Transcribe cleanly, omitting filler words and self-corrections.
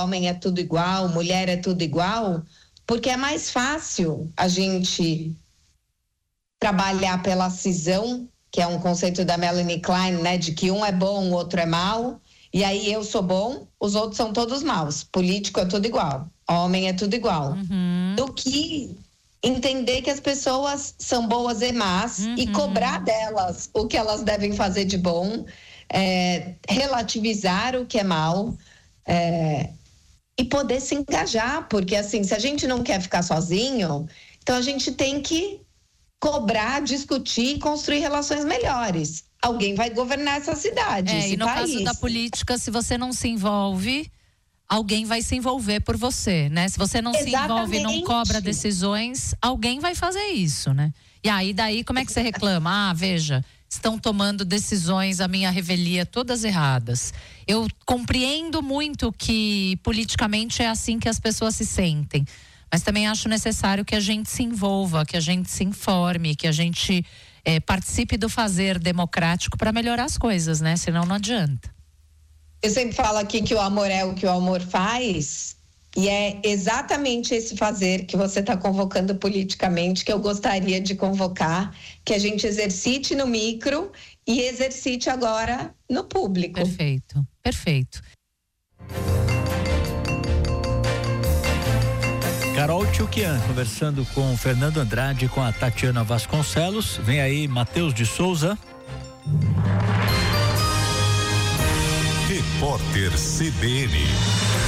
homem é tudo igual, mulher é tudo igual, porque é mais fácil a gente trabalhar pela cisão, que é um conceito da Melanie Klein, né, de que um é bom, o outro é mau, e aí eu sou bom, os outros são todos maus. Político é tudo igual, homem é tudo igual. Do que entender que as pessoas são boas e más e cobrar delas o que elas devem fazer de bom, relativizar o que é mal, e poder se engajar, porque assim, se a gente não quer ficar sozinho, então a gente tem que cobrar, discutir e construir relações melhores. Alguém vai governar essa cidade, esse e no país. caso da política, se você não se envolve, alguém vai se envolver por você, né? Se você não se envolve e não cobra decisões, alguém vai fazer isso, né? E aí, daí, como é que você reclama? Veja, estão tomando decisões, a minha revelia, todas erradas. Eu compreendo muito que politicamente é assim que as pessoas se sentem, mas também acho necessário que a gente se envolva, que a gente se informe, que a gente participe do fazer democrático para melhorar as coisas, né? Senão não adianta. Eu sempre falo aqui que o amor é o que o amor faz, e é exatamente esse fazer que você está convocando politicamente que eu gostaria de convocar, que a gente exercite no micro e exercite agora no público. Perfeito, perfeito. Carol Tchuquian conversando com o Fernando Andrade e com a Tatiana Vasconcelos. Vem aí Matheus de Souza. Repórter CBN.